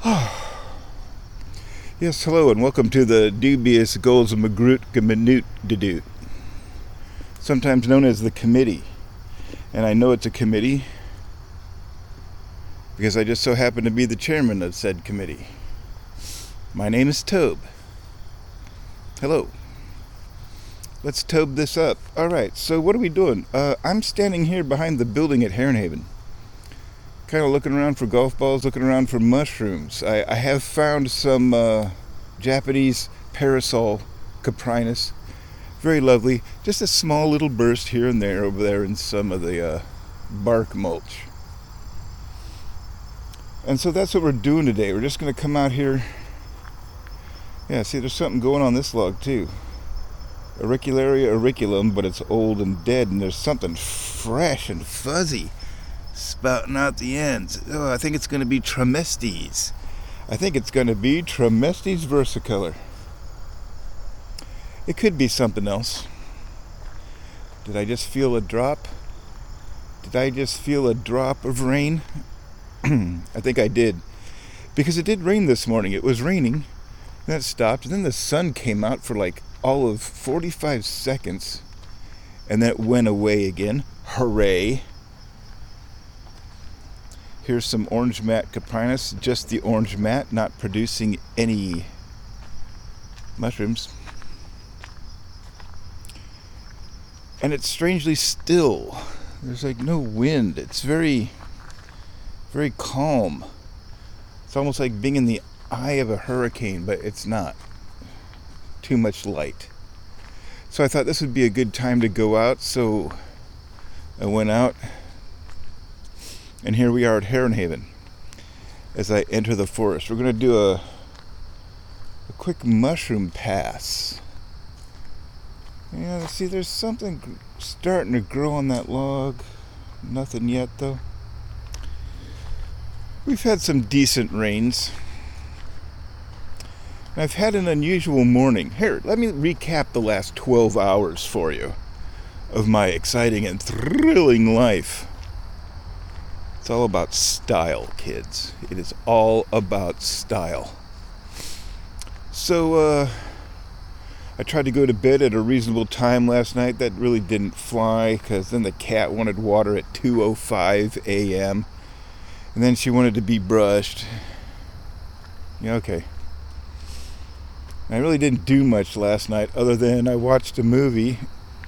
Yes, hello, and welcome to the dubious goals of Magroot Minute Dedoot, sometimes known as the committee. And I know it's a committee because I just so happen to be the chairman of said committee. My name is Tobe. Hello. Let's Tobe this up. Alright, so what are we doing? I'm standing here behind the building at Herrenhaven, kind of looking around for golf balls, looking around for mushrooms. I have found some Japanese parasol caprinus. Very lovely. Just a small little burst here and there over there in some of the bark mulch. And so that's what we're doing today. We're just going to come out here. Yeah, see, there's something going on this log too. Auricularia auriculum, but it's old and dead, and there's something fresh and fuzzy spouting out the ends. Oh, I think it's going to be Trimestes. Trimestes versicolor. It could be something else. Did I just feel a drop? Did I just feel a drop of rain? I think I did. Because it did rain this morning. It was raining. Then it stopped. And then the sun came out for like all of 45 seconds. And then it went away again. Hooray. Here's some orange mat caprinus. Just the orange mat, not producing any mushrooms. And it's strangely still. There's like no wind. It's very, very calm. It's almost like being in the eye of a hurricane, but it's not. Too much light. So I thought this would be a good time to go out, so I went out. And here we are at Herrenhaven as I enter the forest. We're going to do a quick mushroom pass. Yeah, see, there's something starting to grow on that log. Nothing yet, though. We've had some decent rains. I've had an unusual morning. Here, let me recap the last 12 hours for you of my exciting and thrilling life. It's all about style, kids. It is all about style. So, I tried to go to bed at a reasonable time last night. That really didn't fly, because then the cat wanted water at 2:05 a.m. And then she wanted to be brushed. Yeah, okay. I really didn't do much last night, other than I watched a movie.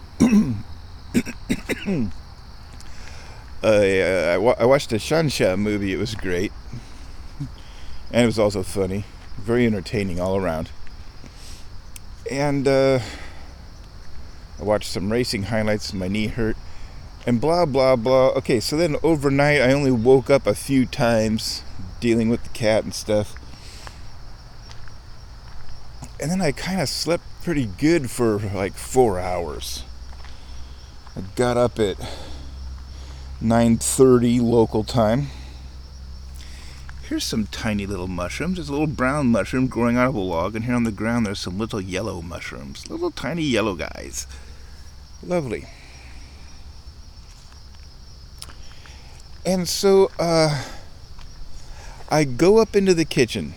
I watched a Shansha movie. It was great. And it was also funny. Very entertaining all around. And I watched some racing highlights and my knee hurt. And blah, blah, blah. Okay, so then overnight I only woke up a few times dealing with the cat and stuff. And then I kind of slept pretty good for like 4 hours. I got up at 9:30 local time. Here's some tiny little mushrooms. There's a little brown mushroom growing out of a log, and here on the ground there's some little yellow mushrooms. Little tiny yellow guys. Lovely. And so I go up into the kitchen.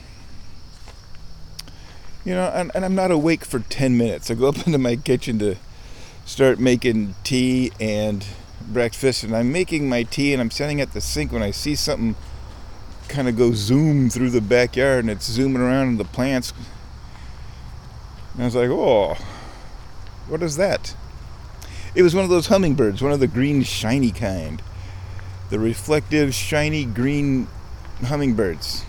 You know, and I'm not awake for 10 minutes. I go up into my kitchen to start making tea and breakfast, and I'm making my tea and I'm standing at the sink when I see something kind of go zoom through the backyard, and it's zooming around in the plants. And I was like, oh, what is that? It was one of those hummingbirds, one of the green shiny kind. The reflective shiny green hummingbirds.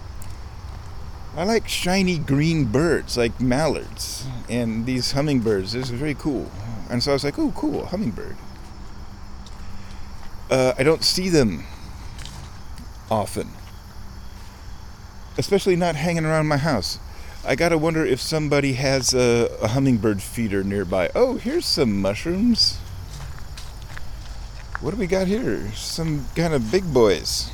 I like shiny green birds, like mallards, and these hummingbirds. This is very cool. And so I was like, oh, cool, a hummingbird. I don't see them often, especially not hanging around my house. I gotta wonder if somebody has a hummingbird feeder nearby. Oh, here's some mushrooms. What do we got here? Some kind of big boys.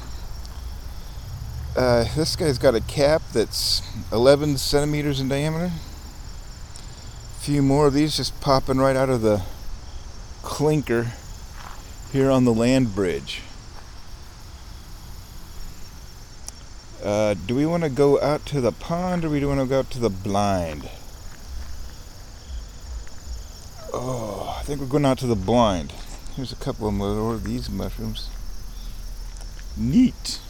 This guy's got a cap that's 11 centimeters in diameter. A few more of these just popping right out of the clinker here on the land bridge. Do we want to go out to the pond or do we want to go out to the blind? Oh, I think we're going out to the blind. Here's a couple of more of these mushrooms. Neat.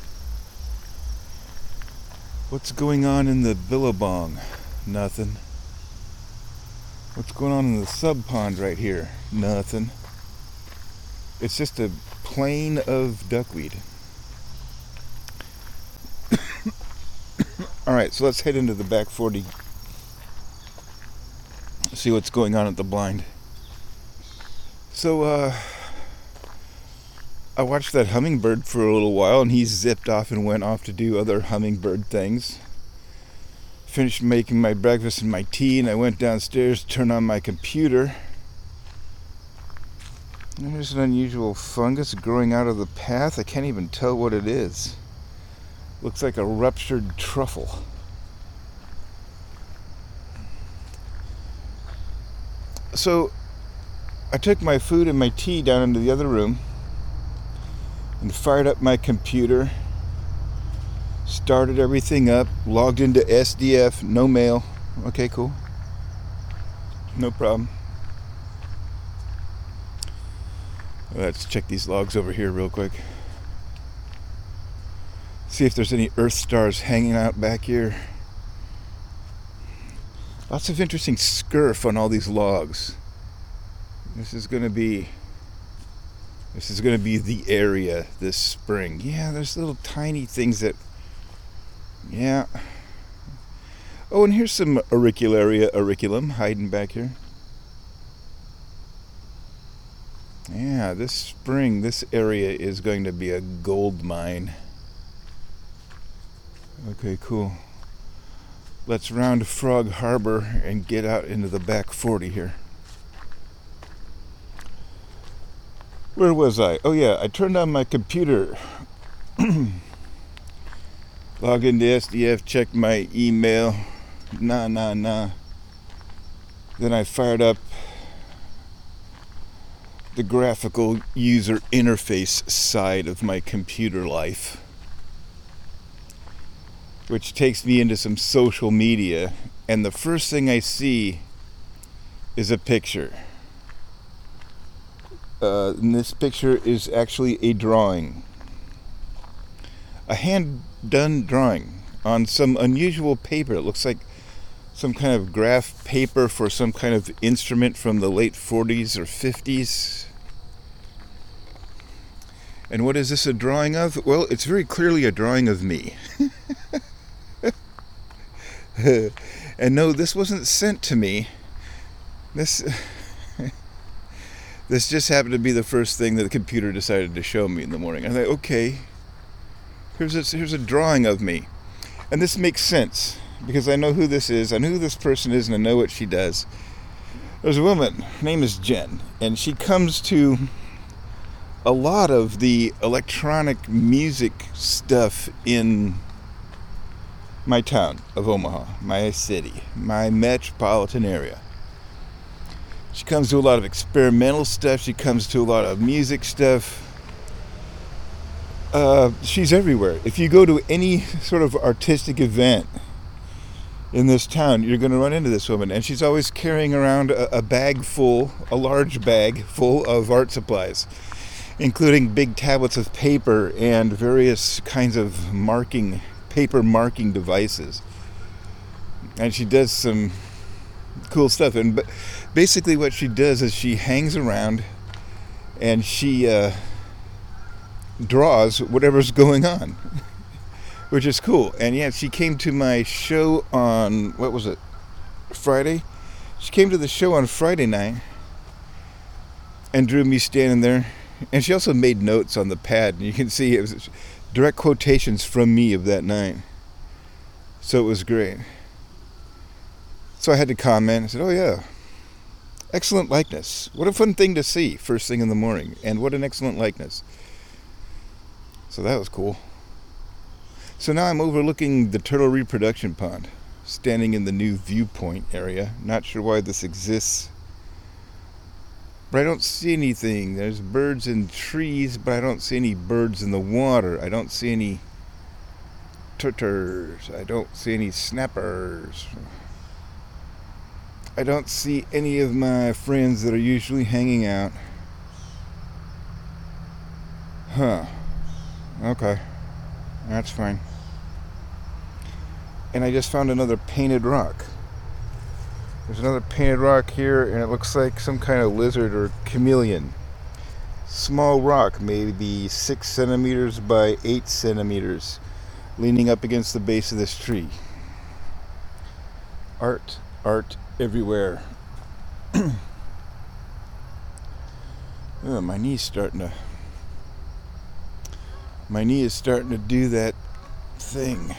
What's going on in the billabong? Nothing. What's going on in the sub pond right here? Nothing. It's just a plain of duckweed. Alright, so let's head into the back 40. See what's going on at the blind. So, I watched that hummingbird for a little while, and he zipped off and went off to do other hummingbird things. Finished making my breakfast and my tea, and I went downstairs to turn on my computer. And there's an unusual fungus growing out of the path. I can't even tell what it is. Looks like a ruptured truffle. So, I took my food and my tea down into the other room and fired up my computer, started everything up, logged into SDF, no mail. Okay, cool. No problem. Let's check these logs over here real quick. See if there's any Earth stars hanging out back here. Lots of interesting scurf on all these logs. This is gonna be the area this spring. Yeah, there's little tiny things that, yeah. Oh, and here's some Auricularia auriculum hiding back here. Yeah, this spring, this area is going to be a gold mine. Okay, cool. Let's round Frog Harbor and get out into the back 40 here. Where was I? Oh yeah, I turned on my computer. Logged into SDF, checked my email. Nah. Then I fired up the graphical user interface side of my computer life, which takes me into some social media, and the first thing I see is a picture. And this picture is actually a drawing. A hand-done drawing on some unusual paper. It looks like some kind of graph paper for some kind of instrument from the late 40s or 50s. And what is this a drawing of? Well, it's very clearly a drawing of me. And no, this wasn't sent to me. This just happened to be the first thing that the computer decided to show me in the morning. I thought, okay, here's a drawing of me. And this makes sense, because I know who this is, I know who this person is, and I know what she does. There's a woman, her name is Jen, and she comes to a lot of the electronic music stuff in my town of Omaha, my city, my metropolitan area. She comes to a lot of experimental stuff. She comes to a lot of music stuff. She's everywhere. If you go to any sort of artistic event in this town, you're going to run into this woman. And she's always carrying around a large bag full of art supplies, including big tablets of paper and various kinds of paper marking devices. And she does some cool stuff. And basically what she does is she hangs around and she draws whatever's going on, which is cool. And yeah, she came to my show on, what was it, Friday? She came to the show on Friday night and drew me standing there. And she also made notes on the pad. And you can see it was direct quotations from me of that night. So it was great. So I had to comment. I said, oh yeah, excellent likeness. What a fun thing to see first thing in the morning. And what an excellent likeness. So that was cool. So now I'm overlooking the turtle reproduction pond, standing in the new viewpoint area. Not sure why this exists, but I don't see anything. There's birds and trees, but I don't see any birds in the water. I don't see any turters. I don't see any snappers. I don't see any of my friends that are usually hanging out. Huh. Okay. That's fine. And I just found another painted rock. There's another painted rock here, and it looks like some kind of lizard or chameleon. Small rock, maybe 6 centimeters by 8 centimeters, leaning up against the base of this tree. Art everywhere. Oh, my knee is starting to do that thing.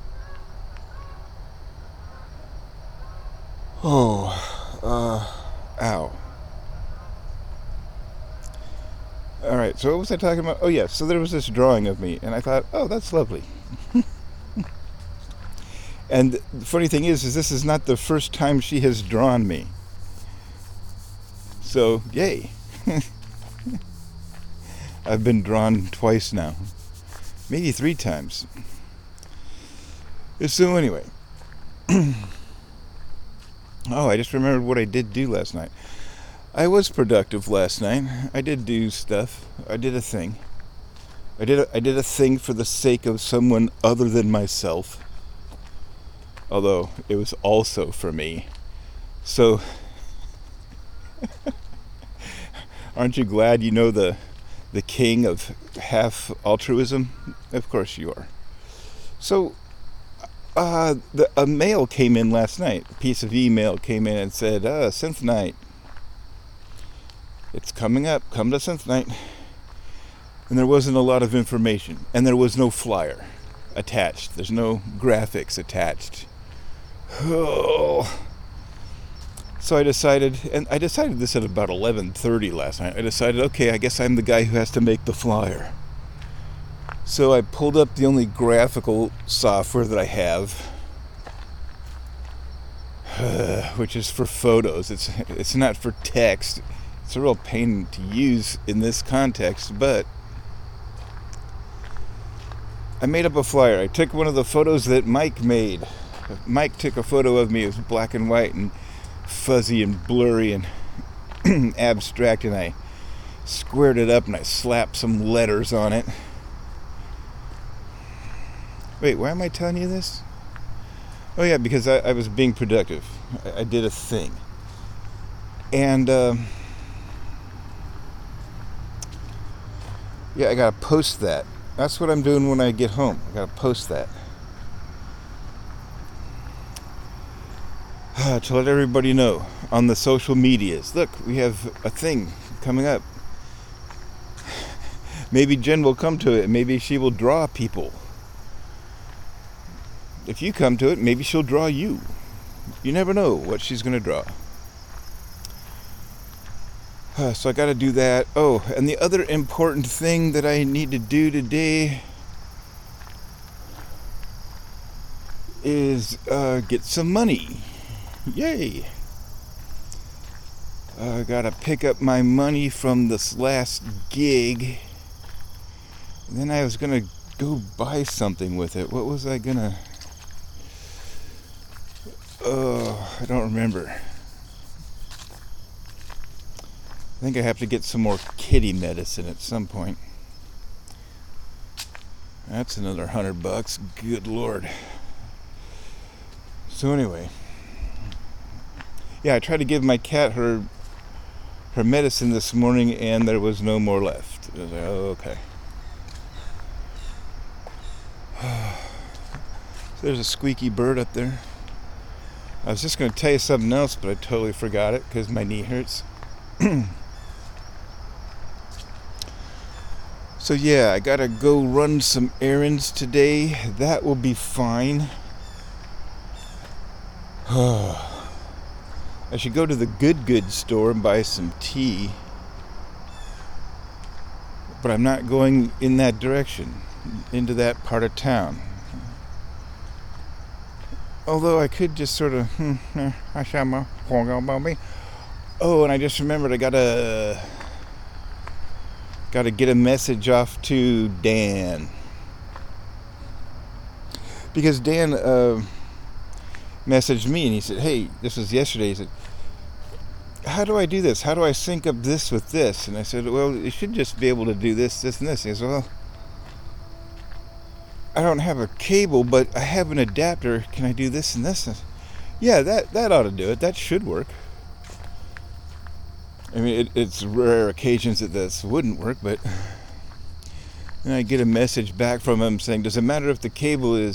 Ow. Alright, so what was I talking about? Oh yeah, so there was this drawing of me, and I thought, oh, that's lovely. And the funny thing is this is not the first time she has drawn me. So, yay. I've been drawn twice now. Maybe 3 times. So anyway. Oh, I just remembered what I did do last night. I was productive last night. I did do stuff. I did a thing. I did a thing for the sake of someone other than myself. Although it was also for me. So aren't you glad you know the king of half altruism? Of course you are. So a mail came in last night. A piece of email came in and said, Synth Night. It's coming up. Come to Synth Night. And there wasn't a lot of information. And there was no flyer attached. There's no graphics attached. Oh. So I decided this at about 11:30 last night. I decided, okay, I guess I'm the guy who has to make the flyer. So I pulled up the only graphical software that I have, which is for photos. It's not for text. It's a real pain to use in this context, but I made up a flyer. I took one of the photos that Mike made. Mike took a photo of me. It was black and white and fuzzy and blurry and abstract, and I squared it up and I slapped some letters on it. Wait, why am I telling you this? Oh yeah, because I was being productive. I did a thing. And yeah, I gotta post that. That's what I'm doing when I get home. I gotta post that. To let everybody know on the social medias. Look, we have a thing coming up. Maybe Jen will come to it. Maybe she will draw people. If you come to it, maybe she'll draw you. You never know what she's going to draw. So I got to do that. Oh, and the other important thing that I need to do today is get some money. Yay! I got to pick up my money from this last gig. And then I was going to go buy something with it. What was I going to... Oh, I don't remember. I think I have to get some more kitty medicine at some point. That's another $100. Good Lord. So anyway, yeah, I tried to give my cat her medicine this morning, and there was no more left. I was like, oh, okay. So there's a squeaky bird up there. I was just going to tell you something else, but I totally forgot it because my knee hurts. So yeah, I gotta go run some errands today. That will be fine. I should go to the Good store and buy some tea. But I'm not going in that direction, into that part of town. Although I could just sort of... Oh, and I just remembered I gotta get a message off to Dan. because Dan messaged me and he said, hey, this was yesterday, he said, how do I do this? How do I sync up this with this? And I said, well, you should just be able to do this, this, and this. And he said, well, I don't have a cable, but I have an adapter. Can I do this and this? And yeah, that ought to do it. That should work. I mean, it's rare occasions that this wouldn't work, but then I get a message back from him saying, does it matter if the cable is